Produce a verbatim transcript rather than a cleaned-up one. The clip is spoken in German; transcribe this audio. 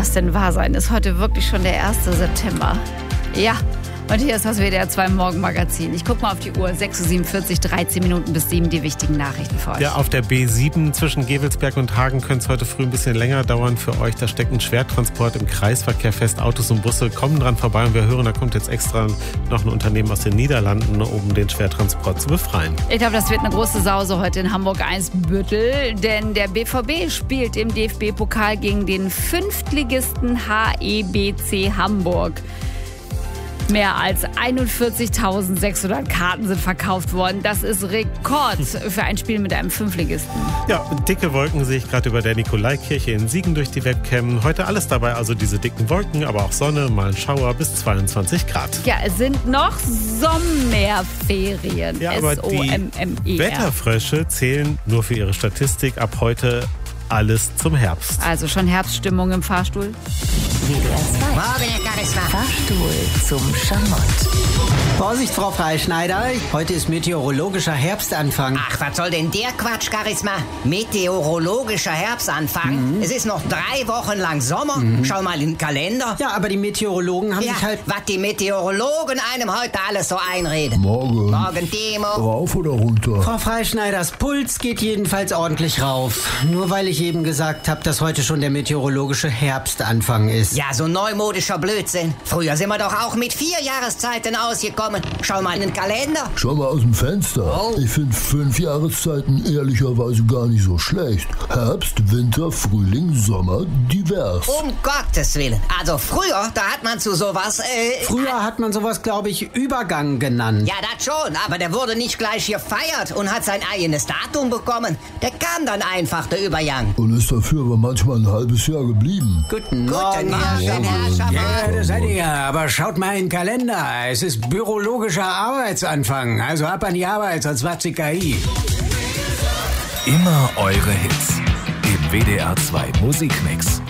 das denn wahr sein? Ist heute wirklich schon der erste September? Ja. Und hier ist das W D R zwei Morgenmagazin. Ich gucke mal auf die Uhr. sechs Uhr siebenundvierzig, dreizehn Minuten bis sieben, die wichtigen Nachrichten für euch. Ja, auf der B sieben zwischen Gevelsberg und Hagen könnte es heute früh ein bisschen länger dauern für euch. Da steckt ein Schwertransport im Kreisverkehr fest. Autos und Busse kommen dran vorbei. Und wir hören, da kommt jetzt extra noch ein Unternehmen aus den Niederlanden, um den Schwertransport zu befreien. Ich glaube, das wird eine große Sause heute in Hamburg-Eimsbüttel. Denn der B V B spielt im D F B-Pokal gegen den Fünftligisten H E B C Hamburg. Mehr als einundvierzigtausendsechshundert Karten sind verkauft worden. Das ist Rekord für ein Spiel mit einem Fünftligisten. Ja, dicke Wolken sehe ich gerade über der Nikolaikirche in Siegen durch die Webcam. Heute alles dabei, also diese dicken Wolken, aber auch Sonne, mal ein Schauer bis zweiundzwanzig Grad. Ja, es sind noch Sommerferien. Ja, aber S O M M E R. die Wetterfrösche zählen nur für ihre Statistik ab heute alles zum Herbst. Also schon Herbststimmung im Fahrstuhl? W D R zwei. Morgen, Herr Charisma. Fahrstuhl zum Schamott. Vorsicht, Frau Freischneider. Heute ist meteorologischer Herbstanfang. Ach, was soll denn der Quatsch, Charisma? Meteorologischer Herbstanfang? Mhm. Es ist noch drei Wochen lang Sommer. Mhm. Schau mal in den Kalender. Ja, aber die Meteorologen haben Ja, sich halt... was die Meteorologen einem heute alles so einreden. Morgen. Morgen, Timo. Rauf oder runter? Frau Freischneiders Puls geht jedenfalls ordentlich rauf. Nur weil ich eben gesagt habe, dass heute schon der meteorologische Herbstanfang ist. Ja, so neumodischer Blödsinn. Früher sind wir doch auch mit vier Jahreszeiten ausgekommen. Schau mal in den Kalender. Schau mal aus dem Fenster. Oh. Ich finde fünf Jahreszeiten ehrlicherweise gar nicht so schlecht. Herbst, Winter, Frühling, Sommer, divers. Um Gottes Willen. Also früher, da hat man zu sowas... Äh, Früher hat man sowas, glaube ich, Übergang genannt. Ja, das schon, aber der wurde nicht gleich gefeiert und hat sein eigenes Datum bekommen. Der kam dann einfach, der Übergang. Und ist dafür aber manchmal ein halbes Jahr geblieben. Guten Guten Morgen. Morgen, Herr Schaffer. Ja, das seid ihr ja, aber schaut mal in den Kalender. Es ist bürologischer Arbeitsanfang. Also ab an die Arbeit, sonst macht sie K I. Immer eure Hits im W D R zwei Musikmix.